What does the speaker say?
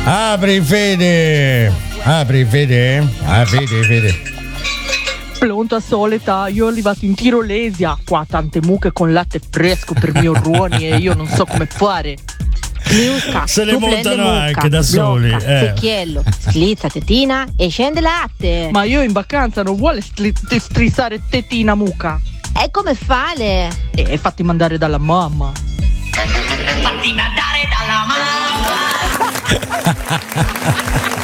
Apri Fede. Pronto a solita, io ho arrivato in Tirolesia, qua tante mucche con latte fresco per mio ruoni e io non so come fare. Miusca, Se le tu prendi montano mucca, anche da soli, blocca, secchiello, slizza tetina e scende latte. Ma io in vacanza non vuole strissare tetina mucca. E come fale? E fatti mandare dalla mamma. Fatti mandare dalla mamma.